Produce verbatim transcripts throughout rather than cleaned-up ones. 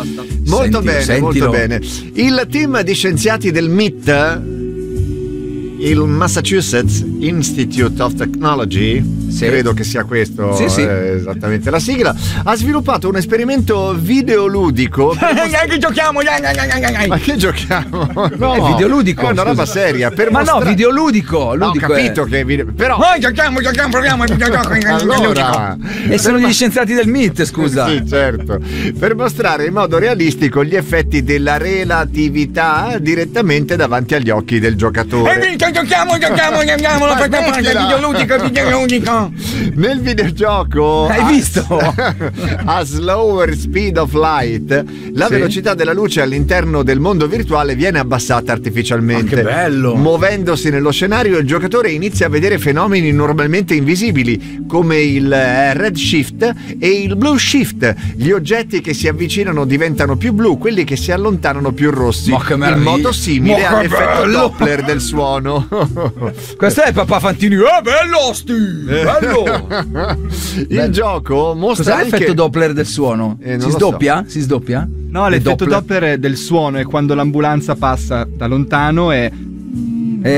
Molto Sentilo, bene, sentilo. molto bene. Il team di scienziati del M I T, il Massachusetts Institute of Technology, sì. credo che sia questo sì, sì. Eh, esattamente la sigla, ha sviluppato un esperimento videoludico. Che giochiamo? Ma che giochiamo? No, È videoludico. È una roba scusa. seria. Per Ma mostra- no, videoludico. No, ho ludico capito è. che video... però Noi giochiamo, giochiamo, proviamo il videogioco. allora E sono gli scienziati del M I T, scusa. Sì, certo. Per mostrare in modo realistico gli effetti della relatività direttamente davanti agli occhi del giocatore. E vinto, giochiamo, giochiamo, giochiamo, la facciamo parte, videoludico, videoludico. Nel videogioco Hai a, visto? a slower speed of light, la Sì. velocità della luce all'interno del mondo virtuale viene abbassata artificialmente. Ma che bello! Muovendosi nello scenario, il giocatore inizia a vedere fenomeni normalmente invisibili, come il eh, red shift e il blue shift. Gli oggetti che si avvicinano diventano più blu, quelli che si allontanano più rossi, Ma che in meraviglia! modo simile Ma che all'effetto bello! Doppler del suono. Questo è Papà Fantini. Eh, bello, sti! Bello! Il Bello. gioco mostra Cos'è anche l'effetto Doppler del suono? Eh, non si lo sdoppia? Si sdoppia? No, l'effetto Doppler. Doppler del suono è quando l'ambulanza passa da lontano e Eh, e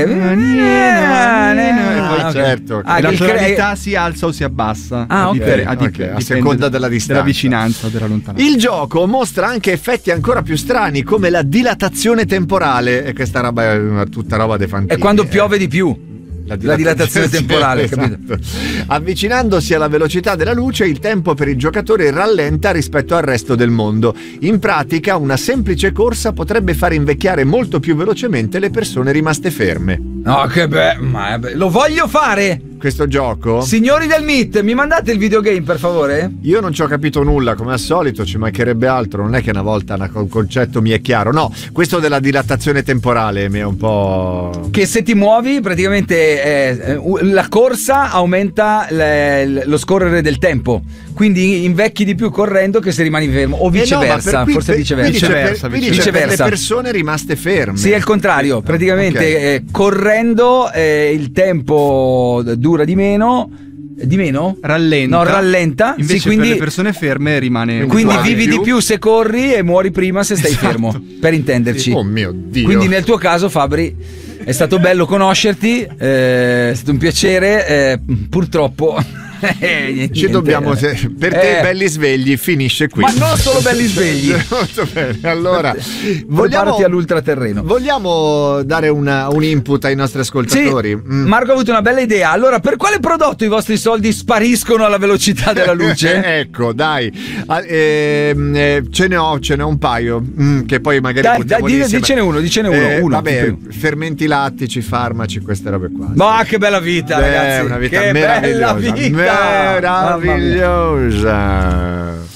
poi ok. certo. Ah, e la il cre- tonalità si alza o si abbassa. Ah, a ok. differ- a, Ok, dip- a dipende seconda della distanza. della vicinanza o della lontananza. Il gioco mostra anche effetti ancora più strani, come la dilatazione temporale, e questa roba è una, tutta roba de fantini. È quando eh. piove di più. La dilatazione temporale, esatto. capito? Avvicinandosi alla velocità della luce, il tempo per il giocatore rallenta rispetto al resto del mondo. In pratica, una semplice corsa potrebbe far invecchiare molto più velocemente le persone rimaste ferme. No, che bello, ma è be- lo voglio fare! Questo gioco? Signori del M I T, mi mandate il videogame per favore? Io non ci ho capito nulla, come al solito, ci mancherebbe altro. Non è che una volta un concetto mi è chiaro. No, questo della dilatazione temporale mi è un po'... Che se ti muovi praticamente eh, la corsa aumenta le- lo scorrere del tempo, quindi invecchi di più correndo che se rimani fermo, o Eh no, ma viceversa, per qui- forse per- viceversa. qui dice per- Viceversa, qui dice per viceversa. le persone rimaste ferme. Sì, è il contrario, praticamente Ok. eh, correndo eh, il tempo dura di meno, di meno? Rallenta. No, rallenta, Invece sì, quindi, per le persone ferme rimane quindi uguale. vivi Più. di più se corri e muori prima se stai Esatto. fermo, per intenderci. Oh mio Dio. Quindi nel tuo caso, Fabri, è stato bello conoscerti, eh, è stato un piacere, eh, purtroppo eh, niente. Ci dobbiamo, se- per te Eh. belli svegli finisce qui. Ma non solo belli svegli. Molto bene. Allora, vogliamo, Preparati all'ultraterreno. vogliamo dare una- un input ai nostri ascoltatori? Sì, Mm. Marco ha avuto una bella idea. Allora, per quale prodotto i vostri soldi spariscono alla velocità della luce? Ecco, dai. Ah, ehm, eh, ce ne ho, ce ne ho un paio. mm, che poi magari Dai, buttiamo dai, lì di- insieme. dicene uno, dicene uno, Eh, uno, Vabbè, primo. fermenti lattici, farmaci, queste robe qua. Ma che bella vita, Eh, ragazzi! una vita che meravigliosa. bella vita! Mamma mia. Meravigliosa.